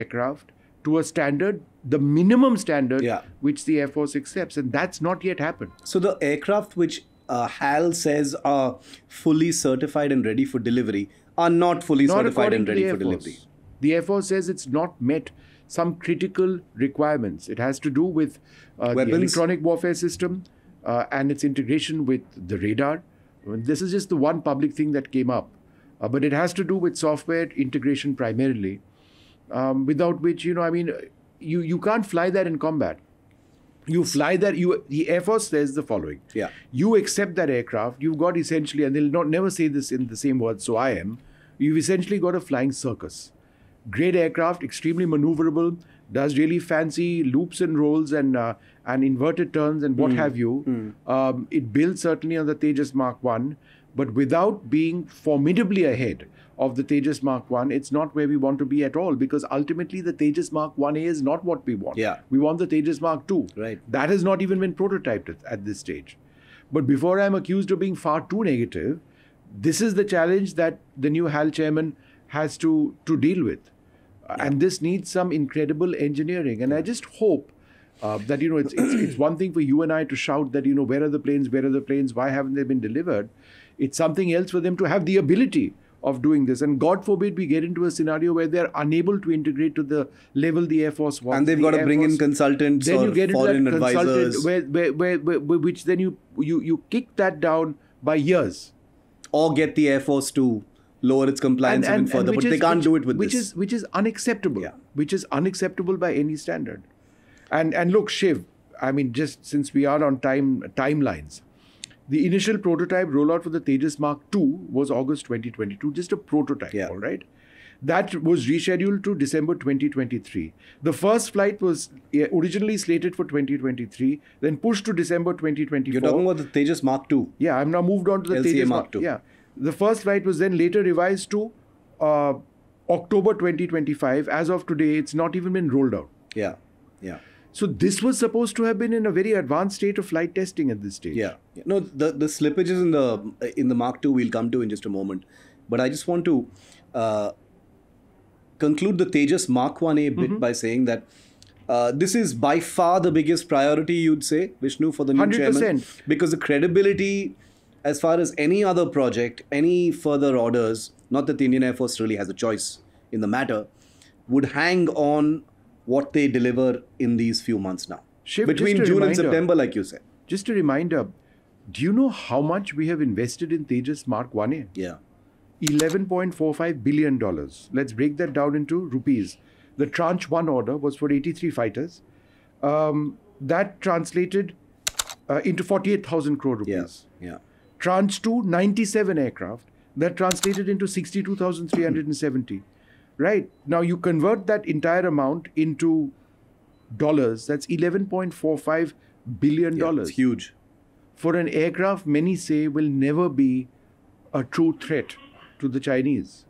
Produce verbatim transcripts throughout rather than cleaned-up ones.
aircraft to a standard, the minimum standard Yeah. which the Air Force accepts. And that's not yet happened. So the aircraft which uh, HAL says are fully certified and ready for delivery are not fully Not certified according and to ready the Air for Force. delivery. The Air Force says it's not met some critical requirements. It has to do with uh, the Weapons? electronic warfare system uh, and its integration with the radar. This is just the one public thing that came up. Uh, but it has to do with software integration primarily, um, without which, you know, I mean, you, you can't fly that in combat. You fly that, you, the Air Force says the following. Yeah. You accept that aircraft, you've got essentially, and they'll not never say this in the same words, so I am, you've essentially got a flying circus. Great aircraft, extremely maneuverable, does really fancy loops and rolls and uh, and inverted turns and what have you. Mm. Um, it builds certainly on the Tejas Mark one, but without being formidably ahead of the Tejas Mark one, it's not where we want to be at all, because ultimately the Tejas Mark one A is not what we want. Yeah. We want the Tejas Mark two. Right. That has not even been prototyped at, at this stage. But before I'm accused of being far too negative, this is the challenge that the new HAL chairman has to, to deal with. Uh, And this needs some incredible engineering. And I just hope uh, that, you know, it's, it's, it's one thing for you and I to shout that, you know, where are the planes, where are the planes, why haven't they been delivered? It's something else for them to have the ability of doing this. And God forbid we get into a scenario where they're unable to integrate to the level the Air Force wants. And they've The got to Air bring in Force- consultants then or you get into foreign that advisors. consultant where, where, where, where, where, which then you, you, you kick that down by years. Or get the Air Force to lower its compliance even further. which But they is- can't which- do it with which this. Is, which is unacceptable. Yeah. Which is unacceptable by any standard. And and look, Shiv, I mean, just since we are on time timelines, the initial prototype rollout for the Tejas Mark two was August twenty twenty-two, just a prototype, Yeah. all right? That was rescheduled to December twenty twenty-three. The first flight was eh, originally slated for twenty twenty-three, then pushed to December twenty twenty-four. You're talking about the Tejas Mark two. Yeah, I'm now moved on to the L C A Tejas Mark two. Yeah, the first flight was then later revised to uh, October twenty twenty-five. As of today, it's not even been rolled out. Yeah, yeah. So this was supposed to have been in a very advanced state of flight testing at this stage. Yeah. Yeah. No, the, the slippages in the in the Mark two we'll come to in just a moment. But I just want to uh, conclude the Tejas Mark one A bit Mm-hmm. by saying that uh, this is by far the biggest priority, you'd say, Vishnu, for the new one hundred chairman. percent. Because the credibility, as far as any other project, any further orders, not that the Indian Air Force really has a choice in the matter, would hang on what they deliver in these few months now. Shiv, Between just a June and reminder. September, like you said. Just a reminder, do you know how much we have invested in Tejas Mark one A? Yeah. eleven point four five billion dollars. Let's break that down into rupees. The tranche one order was for eighty-three fighters. Um, that translated uh, into forty-eight thousand crore rupees. Yeah. Yeah. Tranche two, ninety-seven aircraft. That translated into sixty-two thousand three hundred seventy. Right. Now you convert that entire amount into dollars. That's eleven point four five billion Yeah, dollars. it's huge. For an aircraft many say will never be a true threat to the Chinese.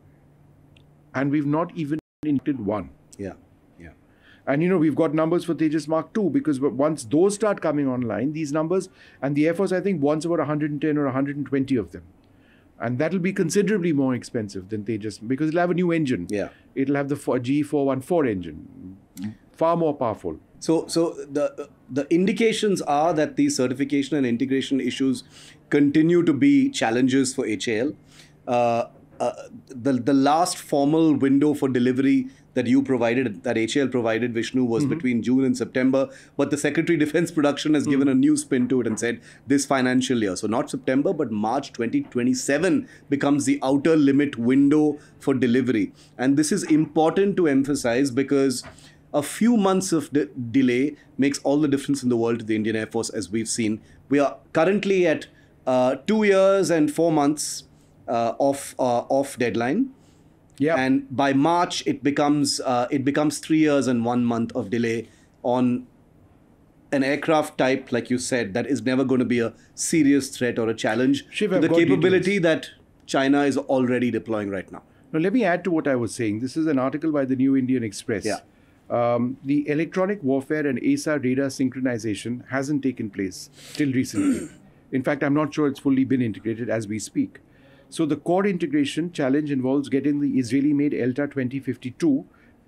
And we've not even invented one. Yeah. Yeah. And you know, we've got numbers for Tejas Mark two, because once those start coming online, these numbers, and the Air Force, I think, wants about one hundred ten or one hundred twenty of them. And that'll be considerably more expensive than Tejas, because it'll have a new engine. Yeah. It'll have the G four fourteen engine, far more powerful. So, so the the indications are that these certification and integration issues continue to be challenges for H A L. Uh, uh, the the last formal window for delivery that you provided, that H A L provided, Vishnu, was Mm-hmm. between June and September. But the Secretary Defense Production has given a new spin to it and said this financial year. So not September, but March twenty twenty-seven becomes the outer limit window for delivery. And this is important to emphasize because a few months of de- delay makes all the difference in the world to the Indian Air Force, as we've seen. We are currently at uh, two years and four months uh, off uh, off deadline. Yeah. And by March, it becomes uh, it becomes three years and one month of delay on an aircraft type, like you said, that is never going to be a serious threat or a challenge Shiv, to I've the got capability details. that China is already deploying right now. Now, let me add to what I was saying. This is an article by the New Indian Express. Yeah. Um, the electronic warfare and A S A radar synchronization hasn't taken place till recently. In fact, I'm not sure it's fully been integrated as we speak. So the core integration challenge involves getting the Israeli-made ELTA twenty fifty-two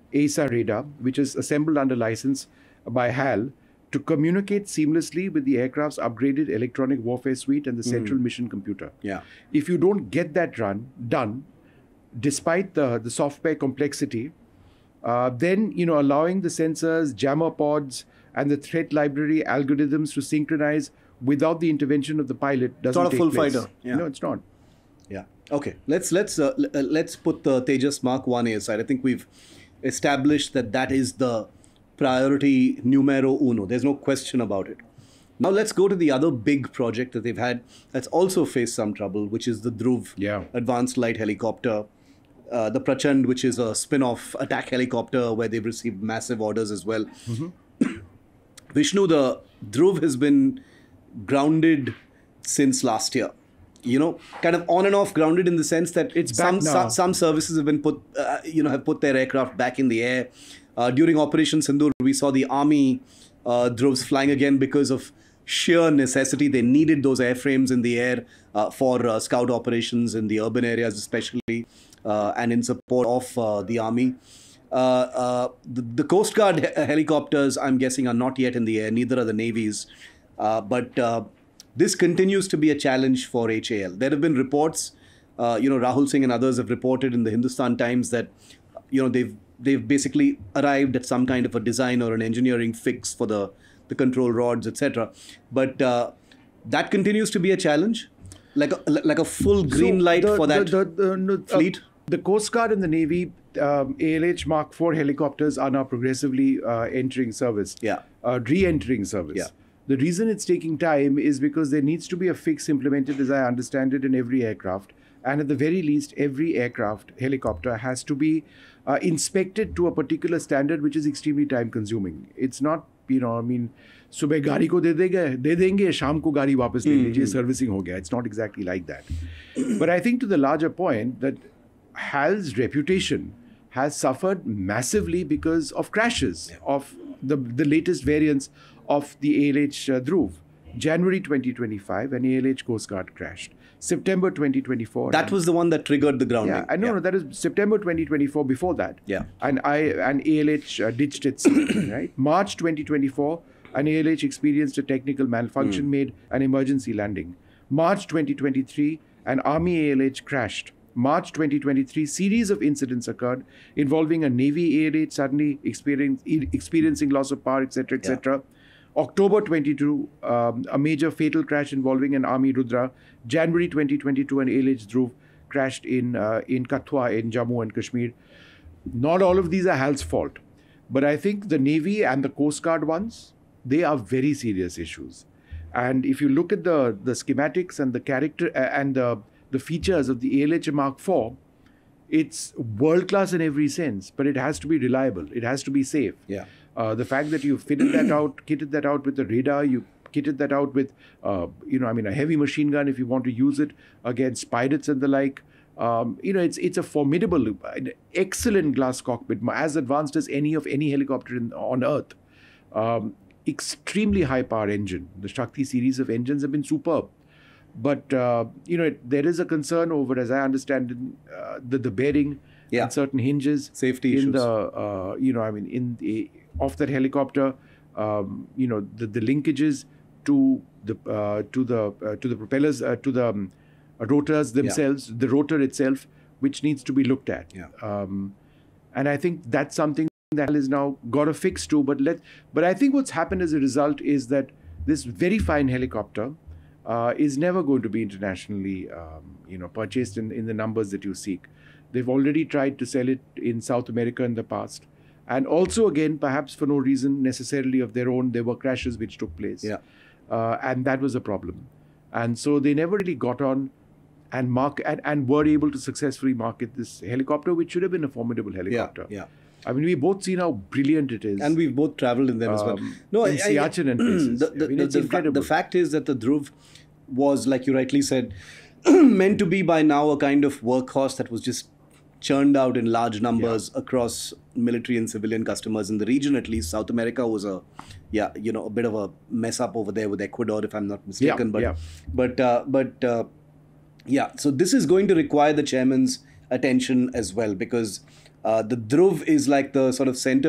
A S A radar, which is assembled under license by H A L, to communicate seamlessly with the aircraft's upgraded electronic warfare suite and the central mission computer. Yeah. If you don't get that run done, despite the, the software complexity, uh, then, you know, allowing the sensors, jammer pods, and the threat library algorithms to synchronize without the intervention of the pilot doesn't not a take full place. fighter. Yeah. No, it's not. Yeah. Okay. Let's let's uh, l- uh, let's put the Tejas Mark one A aside. I think we've established that that is the priority numero uno. There's no question about it. Now let's go to the other big project that they've had that's also faced some trouble, which is the Dhruv Yeah. advanced light helicopter. Uh, the Prachand, which is a spin-off attack helicopter where they've received massive orders as well. Vishnu, the Dhruv has been grounded since last year. You know, kind of on and off grounded in the sense that It's some, back now. some some services have been put, uh, you know, have put their aircraft back in the air. Uh, during Operation Sindoor, we saw the army uh, Dhruvs flying again because of sheer necessity. They needed those airframes in the air uh, for uh, scout operations in the urban areas, especially, uh, and in support of uh, the army. Uh, uh, the, the Coast Guard he- helicopters, I'm guessing, are not yet in the air. Neither are the navies. Uh, but uh, this continues to be a challenge for H A L. There have been reports, uh, you know, Rahul Singh and others have reported in the Hindustan Times that, you know, they've they've basically arrived at some kind of a design or an engineering fix for the the control rods, et cetera. But uh, that continues to be a challenge, like a, like a full green So light the- for that the, the, the, no, uh, fleet. the Coast Guard and the Navy, um, A L H Mark four helicopters are now progressively uh, entering service. Yeah. Uh, re-entering service. Yeah. The reason it's taking time is because there needs to be a fix implemented, as I understand it, in every aircraft. And at the very least, every aircraft, helicopter, has to be uh, inspected to a particular standard, which is extremely time consuming. It's not, you know, I mean, सुबह गाड़ी को दे देंगे दे देंगे शाम को गाड़ी वापस ले लीजिए सर्विसिंग हो गया. It's not exactly like that. But I think to the larger point that H A L's reputation has suffered massively because of crashes of the, the latest variants of the A L H uh, Dhruv. January twenty twenty-five, an A L H Coast Guard crashed. September twenty twenty-four. That was the one that triggered the grounding. Yeah, I know, no, that is September twenty twenty-four. Before that, Yeah. and I and A L H uh, ditched its right. March twenty twenty-four, an A L H experienced a technical malfunction, made an emergency landing. March twenty twenty-three, an Army A L H crashed. March twenty twenty-three, series of incidents occurred involving a Navy A L H suddenly experience, experiencing loss of power, et cetera, et cetera. October twenty-two, um, a major fatal crash involving an Army Rudra. January twenty twenty-two, an A L H Dhruv crashed in uh, in Kathua in Jammu and Kashmir. Not all of these are H A L's fault, but I think the Navy and the Coast Guard ones, they are very serious issues. And if you look at the the schematics and the character uh, and the the features of the A L H Mark four, it's world class in every sense, but it has to be reliable. It has to be safe. Yeah. Uh, the fact that you fitted that out, kitted that out with the radar, you kitted that out with, uh, you know, I mean, a heavy machine gun if you want to use it against pirates and the like. Um, you know, it's it's a formidable, an excellent glass cockpit, as advanced as any of any helicopter in, on Earth. Um, extremely high power engine. The Shakti series of engines have been superb. But, uh, you know, it, there is a concern over, as I understand, uh, the, the bearing Yeah. and certain hinges. Safety in issues. the, uh, you know, I mean, in the, of that helicopter, um, you know, the, the linkages to the uh, to the uh, to the propellers, uh, to the um, rotors themselves, the rotor itself, which needs to be looked at. Yeah. Um, and I think that's something that is now got a fix to. But let, but I think what's happened as a result is that this very fine helicopter uh, is never going to be internationally, um, you know, purchased in, in the numbers that you seek. They've already tried to sell it in South America in the past. And also, again, perhaps for no reason necessarily of their own, there were crashes which took place. Yeah. Uh, and that was a problem. And so they never really got on and mark and, and were able to successfully market this helicopter, which should have been a formidable helicopter. Yeah. I mean, we've both seen how brilliant it is. And we've both traveled in them as well. Um, No, in Siachen and places. The, the, I mean, the, it's the, fa- incredible. the fact is that the Dhruv was, like you rightly said, meant to be by now a kind of workhorse that was just churned out in large numbers across military and civilian customers in the region. At least South America was a, yeah, you know, a bit of a mess up over there with Ecuador, if I'm not mistaken. Yeah, but, yeah. but, uh, but, uh, yeah. So this is going to require the chairman's attention as well, because Uh, the Dhruv is like the sort of center